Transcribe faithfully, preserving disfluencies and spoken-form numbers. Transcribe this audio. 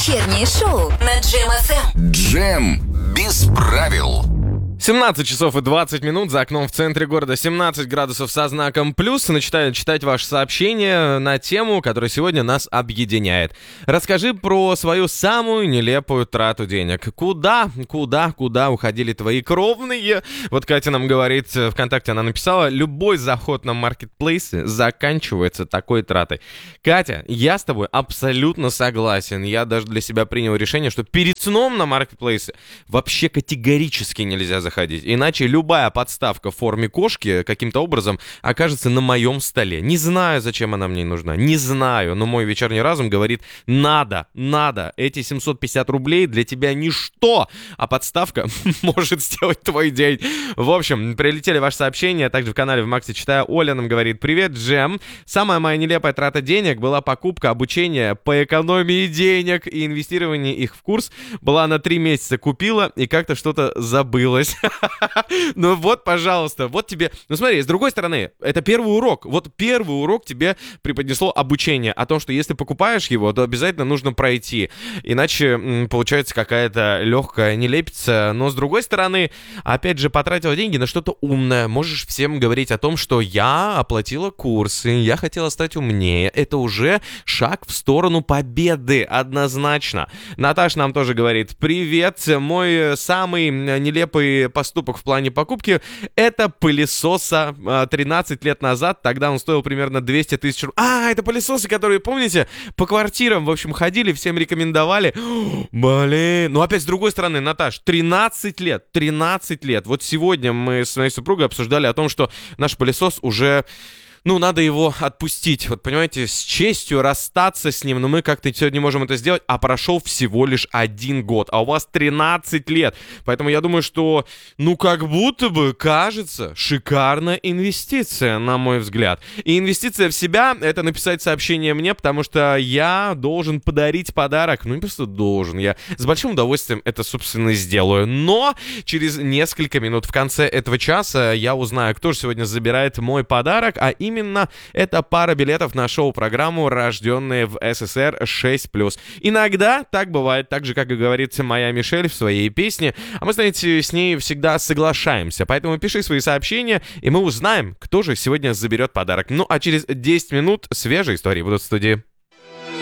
Вечернее шоу на Джем эф эм. Джем без правил. семнадцать часов и двадцать минут, за окном в центре города семнадцать градусов со знаком плюс. Начинаю читать ваши сообщения на тему, которая сегодня нас объединяет. Расскажи про свою самую нелепую трату денег. Куда, куда, куда уходили твои кровные? Вот Катя нам говорит, ВКонтакте она написала: любой заход на маркетплейсы заканчивается такой тратой. Катя, я с тобой абсолютно согласен. Я даже для себя принял решение, что перед сном на маркетплейсы вообще категорически нельзя заходить. Иначе любая подставка в форме кошки каким-то образом окажется на моем столе. Не знаю, зачем она мне нужна. Не знаю, но мой вечерний разум говорит: надо, надо. Эти семьсот пятьдесят рублей для тебя ничто, а подставка может сделать твой день. В общем, прилетели ваши сообщения. Также в канале в Максе читаю. Оля нам говорит: привет, Джем. Самая моя нелепая трата денег была покупка обучения по экономии денег и инвестирование их в курс. Была на три месяца, купила и как-то что-то забылось. Ну вот, пожалуйста, вот тебе... Ну смотри, с другой стороны, это первый урок. Вот первый урок тебе преподнесло обучение о том, что если покупаешь его, то обязательно нужно пройти. Иначе м, получается какая-то легкая нелепица. Но с другой стороны, опять же, потратила деньги на что-то умное. Можешь всем говорить о том, что я оплатила курсы, я хотела стать умнее. Это уже шаг в сторону победы, однозначно. Наташа нам тоже говорит: привет, мой самый нелепый поступок в плане покупки — это пылесоса тринадцать лет назад. Тогда он стоил примерно двести тысяч рублей. А, это пылесосы, которые, помните, по квартирам, в общем, ходили, всем рекомендовали. Блин. Ну, опять с другой стороны, Наташ, тринадцать лет, тринадцать лет. Вот сегодня мы с моей супругой обсуждали о том, что наш пылесос уже... Ну, надо его отпустить, вот понимаете, с честью расстаться с ним, но мы как-то сегодня не можем это сделать, а прошел всего лишь один год, а у вас тринадцать лет, поэтому я думаю, что, ну, как будто бы, кажется, шикарная инвестиция, на мой взгляд. И инвестиция в себя — это написать сообщение мне, потому что я должен подарить подарок, ну, не просто должен, я с большим удовольствием это, собственно, сделаю, но через несколько минут в конце этого часа я узнаю, кто же сегодня забирает мой подарок, а именно Именно это пара билетов на шоу-программу «Рожденные в СССР шесть плюс». Иногда так бывает, так же, как и говорит моя Мишель в своей песне. А мы, знаете, с ней всегда соглашаемся. Поэтому пиши свои сообщения, и мы узнаем, кто же сегодня заберет подарок. Ну, а через десять минут свежие истории будут в студии.